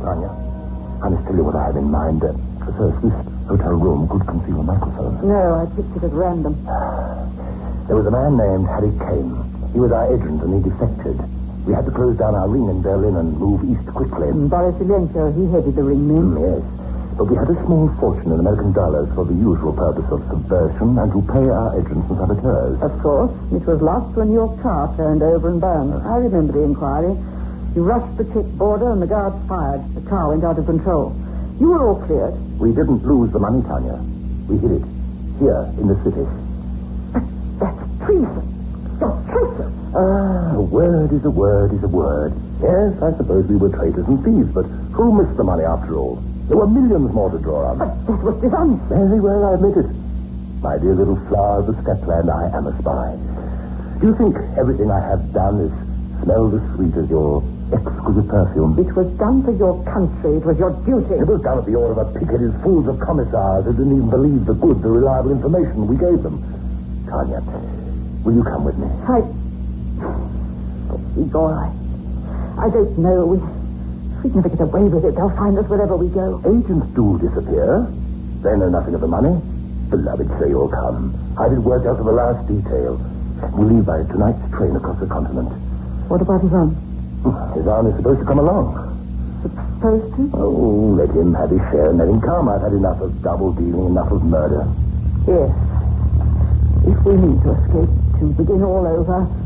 Tanya. I must tell you what I have in mind. First, this hotel room could conceal a microphone. No, I picked it at random. There was a man named Harry Kane. He was our agent and he defected. We had to close down our ring in Berlin and move east quickly. Boris Ilenko, he headed the ring then. Yes. But we had a small fortune in American dollars for the usual purpose of subversion and to pay our agents and saboteurs. Of course. It was lost when your car turned over and burned. I remember the inquiry. You rushed the Czech border and the guards fired. The car went out of control. You were all cleared. We didn't lose the money, Tanya. We hid it. Here, in the city. That's treason. You're traitors. A word is a word is a word. Yes, I suppose we were traitors and thieves, but who missed the money after all? There were millions more to draw on. But that was dishonest. Very well, I admit it. My dear little flower of the stepland, I am a spy. Do you think everything I have done is smell as sweet as your exquisite perfume? It was done for your country. It was your duty. It was done at the order of a picketed fools of commissars who didn't even believe the good, the reliable information we gave them. Tanya, will you come with me? Igor, I don't know. We'd never get away with it. They'll find us wherever we go. Agents do disappear. They know nothing of the money. Beloved, say you'll come. I did work out to the last detail. We'll leave by tonight's train across the continent. What about Ivan? His arm is supposed to come along. Supposed to? Oh, let him have his share and let him come. I've had enough of double dealing, enough of murder. Yes. If we need to escape, to begin all over,